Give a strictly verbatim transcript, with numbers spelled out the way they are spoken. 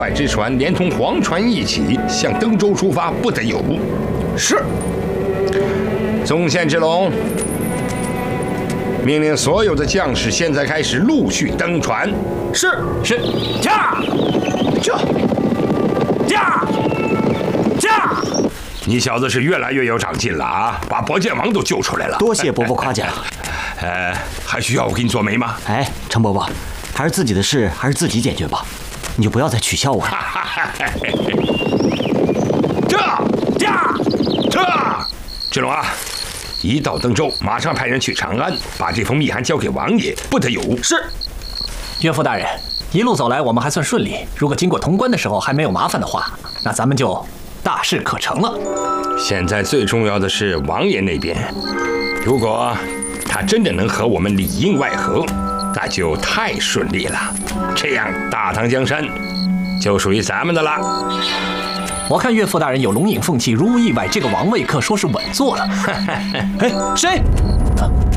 外之船连同黄船一起向登州出发，不得有误。 是。 宗宪之龙，命令所有的将士现在开始陆续登船。 是是。驾！ 驾！ 驾！驾！ 你小子是越来越有长进了啊！把伯剑王都救出来了。 多谢伯伯夸奖。 呃，还需要我给你做媒吗？ 哎，程伯伯，还是自己的事还是自己解决吧，你就不要再取笑我了。 这这这，志龙啊，一到登州，马上派人去长安，把这封密函交给王爷，不得有误。 是。 岳父大人，一路走来我们还算顺利，如果经过潼关的时候还没有麻烦的话，那咱们就大事可成了。 现在最重要的是王爷那边，如果他真的能和我们里应外合，那就太顺利了。这样大唐江山就属于咱们的了。 我看岳父大人有龙影凤气，如无意外，这个王位可说是稳坐了。哎，谁？啊